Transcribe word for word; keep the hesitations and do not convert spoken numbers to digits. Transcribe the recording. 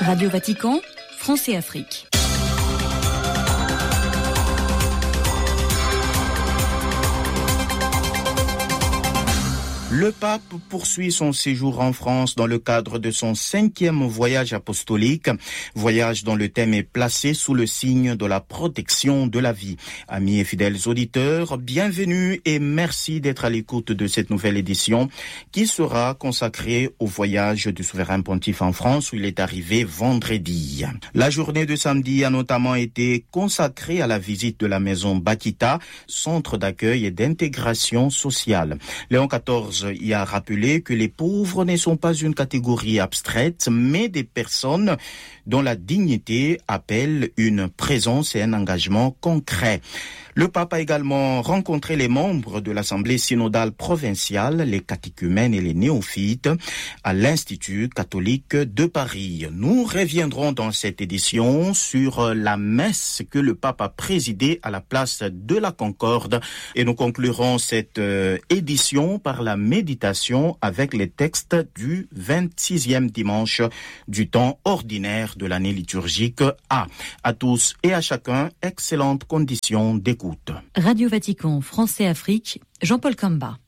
Radio Vatican, France et Afrique. Le pape poursuit son séjour en France dans le cadre de son cinquième voyage apostolique, voyage dont le thème est placé sous le signe de la protection de la vie. Amis et fidèles auditeurs, bienvenue et merci d'être à l'écoute de cette nouvelle édition qui sera consacrée au voyage du souverain pontife en France où il est arrivé vendredi. La journée de samedi a notamment été consacrée à la visite de la maison Bakita, centre d'accueil et d'intégration sociale. Léon quatorze y a rappelé que les pauvres ne sont pas une catégorie abstraite, mais des personnes dont la dignité appelle une présence et un engagement concret. Le pape a également rencontré les membres de l'Assemblée synodale provinciale, les catéchumènes et les néophytes à l'Institut catholique de Paris. Nous reviendrons dans cette édition sur la messe que le pape a présidée à la place de la Concorde et nous conclurons cette édition par la méditation avec les textes du vingt-sixième dimanche du temps ordinaire de l'année liturgique A. À tous et à chacun, excellentes conditions d'écoute. Radio Vatican, France et Afrique, Jean-Paul Kamba.